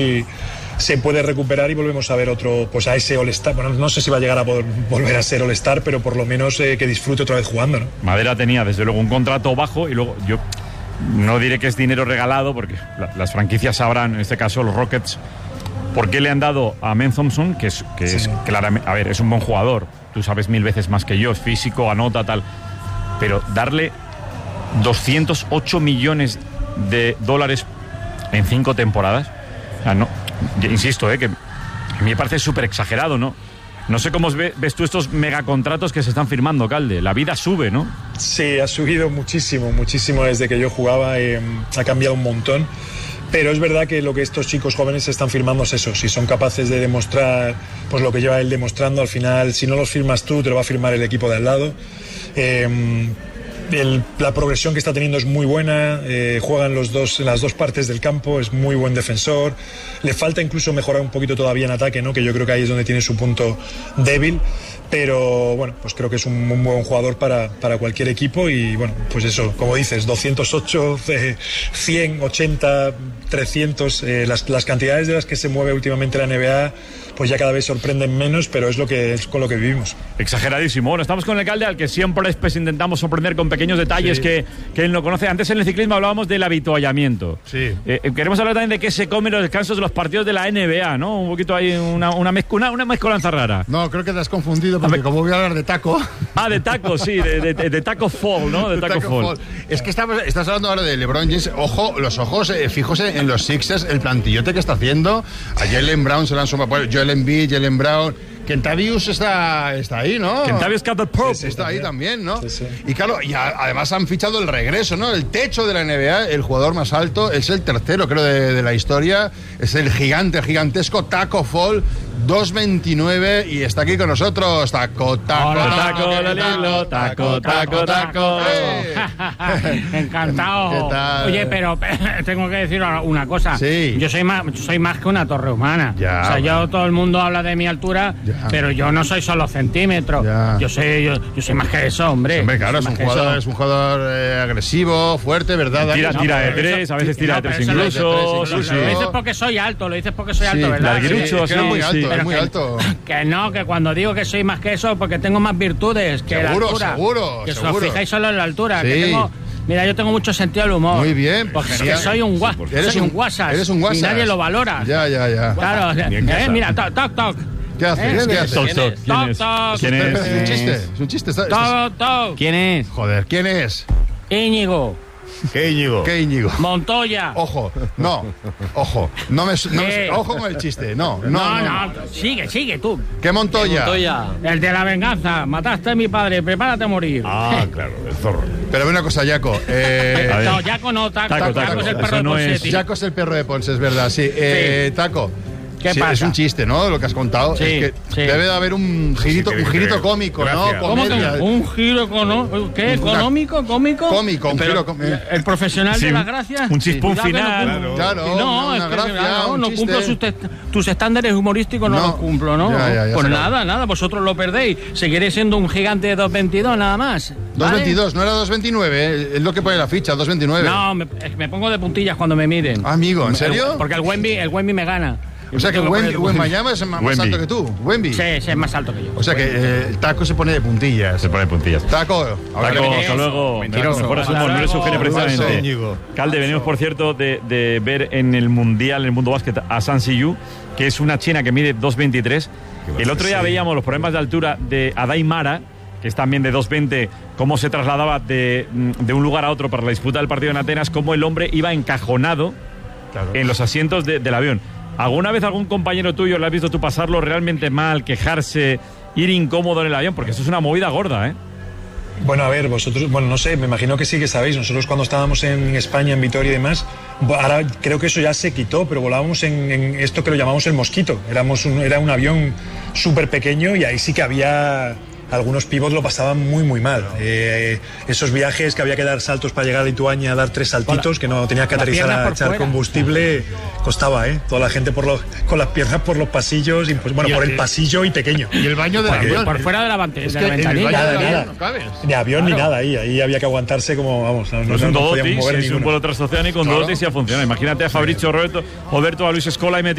se puede recuperar y volvemos a ver otro, pues a ese All-Star. Bueno, no sé si va a llegar a poder volver a ser All-Star, pero por lo menos que disfrute otra vez jugando, ¿no? Madera tenía desde luego un contrato bajo y luego yo no diré que es dinero regalado porque las franquicias sabrán, en este caso los Rockets, por qué le han dado a Men Thompson, que es claramente, a ver, es un buen jugador, tú sabes 1000 veces más que yo, es físico, anota, tal, pero darle 208 millones de dólares en 5 temporadas, o sea, no, insisto, que me parece súper exagerado, ¿no? No sé cómo ves tú estos megacontratos que se están firmando, Calde. La vida sube, ¿no? Sí, ha subido muchísimo desde que yo jugaba, ha cambiado un montón. Pero es verdad que lo que estos chicos jóvenes están firmando es eso. Si son capaces de demostrar pues lo que lleva él demostrando, al final, si no los firmas tú, te lo va a firmar el equipo de al lado. La progresión que está teniendo es muy buena, juega en las dos partes del campo, es muy buen defensor, le falta incluso mejorar un poquito todavía en ataque, ¿no? Que yo creo que ahí es donde tiene su punto débil, pero bueno, pues creo que es un buen jugador para cualquier equipo y bueno, pues eso, como dices, 208, 100, 80, 300, las cantidades de las que se mueve últimamente la NBA, pues ya cada vez sorprenden menos, pero es con lo que vivimos. Exageradísimo. Bueno, estamos con el Calde, al que siempre pues, intentamos sorprender con pequeños detalles que él no conoce. Antes en el ciclismo hablábamos del avituallamiento. Sí. Queremos hablar también de qué se come en los descansos de los partidos de la NBA, ¿no? Un poquito ahí, una mezcolanza rara. No, creo que te has confundido porque como voy a hablar de taco... Ah, de taco, sí, de taco fall, ¿no? De taco fall. Es que estás hablando ahora de LeBron James. Ojo, los ojos fijos en los Sixers, el plantillote que está haciendo. A Jaylen Brown se le han sumado... Joel Embiid, Jaylen Brown... Kentavious está ahí, ¿no? Kentavious Caldwell-Pope. Sí, está ahí también, ¿no? Sí. Y claro, además han fichado el regreso, ¿no? El techo de la NBA, el jugador más alto, es el tercero, creo, de la historia. Es el gigantesco Taco Fall, 2.29, y está aquí con nosotros. Taco. Encantado. ¿Qué tal? Oye, pero tengo que decir una cosa. Sí. Yo soy más que una torre humana. Ya, o sea, todo el mundo habla de mi altura, pero yo no soy solo centímetros. Ya. Yo soy más que eso, hombre. Hombre, claro, es un jugador agresivo, fuerte, ¿verdad? Tira de tres, a veces tira de tres incluso. Lo dices porque soy alto, ¿verdad? Larguirucho, es muy alto, Pero es muy alto. Que no, que cuando digo que soy más que eso, porque tengo más virtudes que la altura. Seguro. Que os fijáis solo en la altura. Sí. Que tengo... Mira, yo tengo mucho sentido del humor. Muy bien. Porque es que soy un WhatsApp. Eres un WhatsApp. Y nadie lo valora. Ya. Claro. Mira, toc. ¿Qué haces? ¿Quién es? Es un chiste. Toc. ¿Quién es? Joder, ¿quién es? Íñigo. ¿Qué Íñigo? Montoya. Ojo. Ojo con el chiste. No. Sigue tú. ¿Qué Montoya? El de la venganza. Mataste a mi padre, prepárate a morir. Ah, claro, el zorro. Pero ve una cosa, Jaco. No, Jaco no, Taco. Taco es el perro de Ponseti. Jaco es el perro de Ponce, es verdad, sí. Taco. ¿Qué pasa? Es un chiste, ¿no? Lo que has contado. Sí, es que debe de haber un girito cómico, gracias. ¿no? ¿Cómo que un giro económico? ¿Qué? ¿Económico? ¿Cómico? Cómico, un giro cómico. El profesional de las gracias. Un chispón final. Claro, no, es que no cumplo tus estándares humorísticos, no los cumplo, ¿no? Ya, pues nada, vosotros lo perdéis. Seguiré siendo un gigante de 2.22, nada más. 2.22, no era 2.29, es lo que pone la ficha, 2.29. No, me pongo de puntillas cuando me miden. Amigo, ¿en serio? Porque el Wemby me gana. O sea que Wembanyama es más alto que tú. Wemby. Sí, es más alto que yo. O sea que el Taco se pone de puntillas. Taco, hasta luego. Mejor humor, no le sugiere precisamente. Calde, venimos por cierto de ver en el Mundial, en el mundo básquet, a San Siyu, que es una china que mide 2.23. El otro día veíamos los problemas de altura de Adai Mara, que es también de 2.20, cómo se trasladaba de un lugar a otro para la disputa del partido en Atenas, cómo el hombre iba encajonado en los asientos del avión. ¿Alguna vez algún compañero tuyo le has visto tú pasarlo realmente mal, quejarse, ir incómodo en el avión? Porque eso es una movida gorda, ¿eh? Bueno, a ver, vosotros, no sé, me imagino que sí que sabéis. Nosotros cuando estábamos en España, en Vitoria y demás, ahora creo que eso ya se quitó, pero volábamos en esto que lo llamamos el Mosquito. Era un avión súper pequeño y ahí sí que había algunos pivots lo pasaban muy, muy mal. Esos viajes que había que dar saltos para llegar a Lituania, dar 3 saltitos, que no tenías que aterrizar a echar combustible, costaba, toda la gente con las piernas por los pasillos, y pues, bueno, por el pasillo y pequeño. Y el baño del avión. Por fuera de la ventanilla. Ni avión ni nada, ahí había que aguantarse como, vamos, no es un podíamos mover es un vuelo transoceánico, un Dodotis y a funcionar. Imagínate a Fabrizio Roberto a Luis Scola y